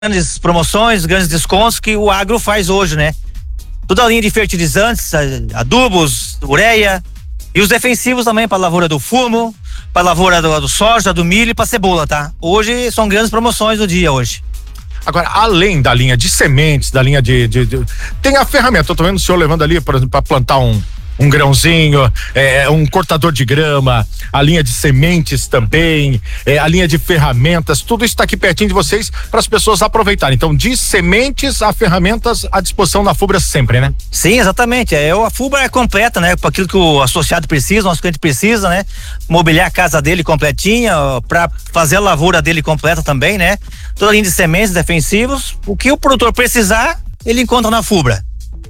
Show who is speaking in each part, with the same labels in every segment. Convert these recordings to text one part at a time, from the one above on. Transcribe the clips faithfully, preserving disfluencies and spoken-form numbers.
Speaker 1: grandes promoções, grandes descontos que o agro faz hoje, né? Toda a linha de fertilizantes, adubos, ureia e os defensivos também para a lavoura do fumo, para a lavoura do, do soja, do milho e para cebola, tá? Hoje são grandes promoções do dia hoje.
Speaker 2: Agora, além da linha de sementes, da linha de, de, de tem a ferramenta, eu tô vendo o senhor levando ali, por exemplo, para plantar um um grãozinho, é, um cortador de grama, a linha de sementes também, é, a linha de ferramentas, tudo isso está aqui pertinho de vocês para as pessoas aproveitarem. Então, de sementes a ferramentas à disposição da Fubra sempre, né?
Speaker 1: Sim, exatamente. É, a Fubra é completa, né? Para aquilo que o associado precisa, o nosso cliente precisa, né? Mobiliar a casa dele completinha, para fazer a lavoura dele completa também, né? Toda a linha de sementes, defensivos, o que o produtor precisar, ele encontra na Fubra.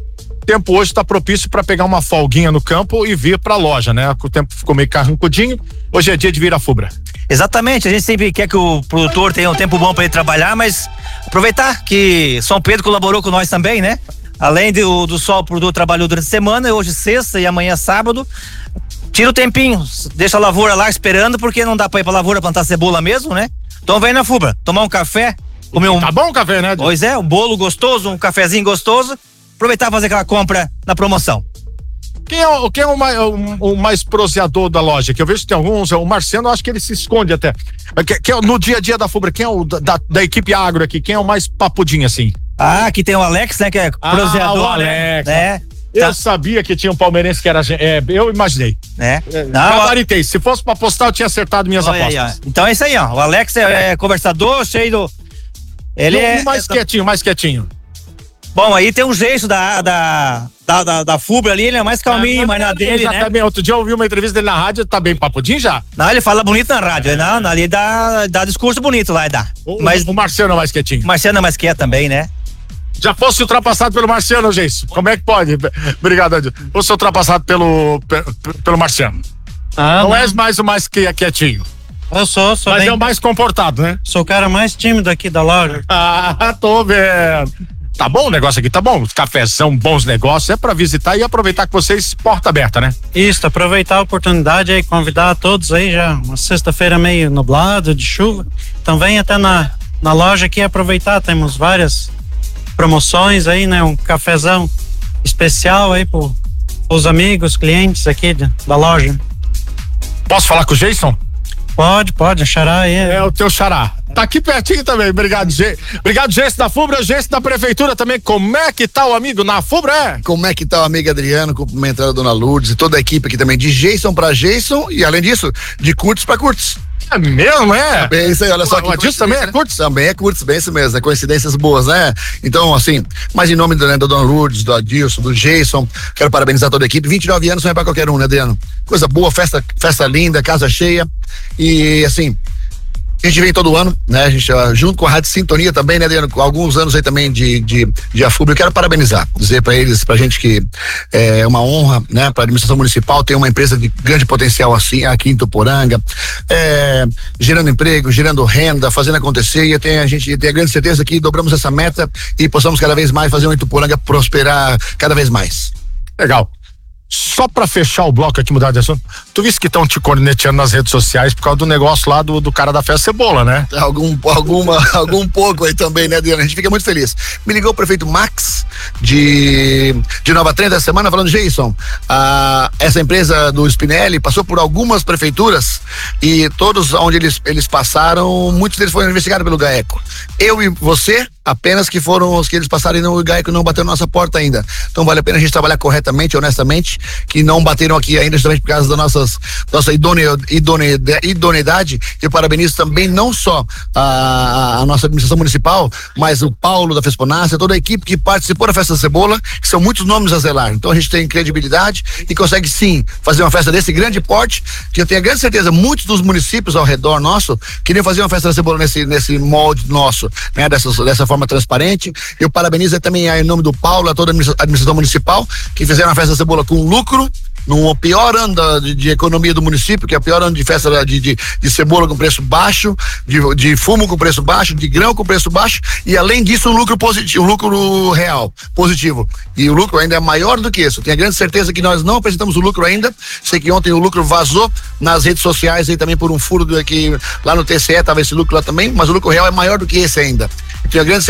Speaker 2: O tempo hoje está propício para pegar uma folguinha no campo e vir para a loja, né? O tempo ficou meio carrancudinho, hoje é dia de vir à Fubra.
Speaker 1: Exatamente, a gente sempre quer que o produtor tenha um tempo bom para ele trabalhar, mas aproveitar que São Pedro colaborou com nós também, né? Além do, do sol, o produtor trabalhou durante a semana, hoje sexta e amanhã sábado, tira o tempinho, deixa a lavoura lá esperando, porque não dá para ir para a lavoura plantar cebola mesmo, né? Então vem na Fubra, tomar um café, comer um...
Speaker 2: Tá bom o café, né?
Speaker 1: Pois é, um bolo gostoso, um cafezinho gostoso, aproveitar e fazer aquela compra na promoção.
Speaker 2: Quem é, o, quem é o, mais, o, o mais proseador da loja? Que eu vejo que tem alguns, o Marciano, eu acho que ele se esconde até. Que, que é, no dia a dia da Fubra, quem é o da, da equipe agro aqui? Quem é o mais papudinho assim?
Speaker 1: Ah, aqui tem o Alex, né? Que é
Speaker 2: ah,
Speaker 1: proseador,
Speaker 2: o Alex,
Speaker 1: né?
Speaker 2: Eu
Speaker 1: tá.
Speaker 2: sabia que tinha um palmeirense que era. É, eu imaginei.
Speaker 1: É.
Speaker 2: Gabaritei. Se fosse pra apostar, eu tinha acertado minhas
Speaker 1: Olha
Speaker 2: apostas.
Speaker 1: aí, então é isso aí, ó. O Alex é, é conversador, cheio do. Ele
Speaker 2: e
Speaker 1: é.
Speaker 2: mais
Speaker 1: é,
Speaker 2: quietinho, mais quietinho.
Speaker 1: Bom, aí tem um jeito da, da, da, da, da Fubra ali, ele é mais calminho, ah, mas na dele, né?
Speaker 2: Tá bem. Outro dia eu ouvi uma entrevista dele na rádio, tá bem papudinho já?
Speaker 1: Não, ele fala bonito na rádio, não, ali dá, dá discurso bonito lá, dá.
Speaker 2: O,
Speaker 1: mas
Speaker 2: o Marciano é mais quietinho.
Speaker 1: O Marciano é mais quieto também, né?
Speaker 2: Já fosse ultrapassado pelo Marciano, gente. Como é que pode? Obrigado, Andy. Fosse ultrapassado pelo, pelo Marciano. Ah, não, não és mais o mais quietinho.
Speaker 3: Eu sou, sou.
Speaker 2: Mas
Speaker 3: bem...
Speaker 2: é o mais comportado, né?
Speaker 3: Sou o cara mais tímido aqui da loja.
Speaker 2: Ah, tô vendo. Tá bom o negócio aqui, tá bom? Cafezão, bons negócios, é pra visitar e aproveitar que vocês, porta aberta, né?
Speaker 3: Isso, aproveitar a oportunidade aí, convidar todos aí já, uma sexta-feira meio nublado, de chuva. Então vem até na, na loja aqui aproveitar, temos várias promoções aí, né? Um cafezão especial aí pro, pros amigos, clientes aqui de, da loja.
Speaker 2: Posso falar com o Jason?
Speaker 3: Pode, pode, xará aí.
Speaker 2: É o teu xará. Tá aqui pertinho também, obrigado, Gê. Obrigado, Gê da Fubra, Gê da Prefeitura também. Como é que tá o amigo na Fubra, é?
Speaker 4: Como é que tá o amigo Adriano, cumprimentando a dona Lourdes e toda a equipe aqui também, de Jason pra Jason e além disso, de Curtis pra Curtis.
Speaker 2: É mesmo, é?
Speaker 4: É isso aí, olha só.
Speaker 2: O disso também é Curtis?
Speaker 4: Também é Curtis, bem isso mesmo, é coincidências boas, né? Então, assim, mas em nome da, né, da dona Lourdes, do Adilson, do Jason, quero parabenizar toda a equipe. vinte e nove anos não é pra qualquer um, né, Adriano? Coisa boa, festa, festa linda, casa cheia e, assim, a gente vem todo ano, né? A gente, uh, junto com a Rádio Sintonia também, né, Adriano? Com alguns anos aí também de, de, de Afubra, eu quero parabenizar, dizer pra eles, pra gente que é uma honra, né? Pra administração municipal ter uma empresa de grande potencial assim, aqui em Tuporanga, é, gerando emprego, gerando renda, fazendo acontecer e tem, a gente tem a grande certeza que dobramos essa meta e possamos cada vez mais fazer o Tuporanga prosperar cada vez mais.
Speaker 2: Legal. Só pra fechar o bloco aqui, mudar de assunto, tu viste que estão te corneteando nas redes sociais por causa do negócio lá do, do cara da festa cebola, né?
Speaker 4: Algum, alguma, algum pouco aí também, né, Adriano? A gente fica muito feliz. Me ligou o prefeito Max de, de Nova Trento essa semana falando, Jason, ah, essa empresa do Spinelli passou por algumas prefeituras e todos onde eles, eles passaram, muitos deles foram investigados pelo GAECO. Eu e você, apenas que foram os que eles passaram e não, o GAECO não bateu na nossa porta ainda. Então vale a pena a gente trabalhar corretamente, honestamente, que não bateram aqui ainda justamente por causa da nossas, nossa idoneidade, idoneidade. Eu parabenizo também não só a, a nossa administração municipal, mas o Paulo da Fesponácia, toda a equipe que participou da Festa Cebola, que são muitos nomes a zelar. Então a gente tem credibilidade e consegue sim fazer uma festa desse grande porte, que eu tenho a grande certeza, muitos dos municípios ao redor nosso queriam fazer uma Festa da Cebola nesse, nesse molde nosso, né? Dessa, dessa forma transparente. Eu parabenizo também em nome do Paulo, a toda a administração municipal, que fizeram a Festa da Cebola com lucro no pior ano da, de, de economia do município, que é o pior ano de festa de, de, de cebola com preço baixo, de, de fumo com preço baixo, de grão com preço baixo, e além disso um lucro positivo, um lucro real, positivo. E o lucro ainda é maior do que isso. Tenho a grande certeza que nós não apresentamos o lucro ainda. Sei que ontem o lucro vazou nas redes sociais aí também por um furo do, aqui, lá no T C E, tava esse lucro lá também, mas o lucro real é maior do que esse ainda. Tenho a grande